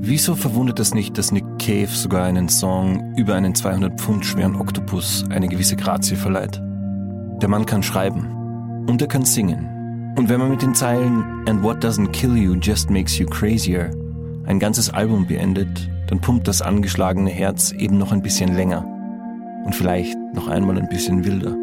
Wieso verwundert es nicht, dass Nick Cave sogar einen Song über einen 200 Pfund schweren Oktopus eine gewisse Grazie verleiht? Der Mann kann schreiben und er kann singen. Und wenn man mit den Zeilen "And what doesn't kill you just makes you crazier" ein ganzes Album beendet, dann pumpt das angeschlagene Herz eben noch ein bisschen länger und vielleicht noch einmal ein bisschen wilder.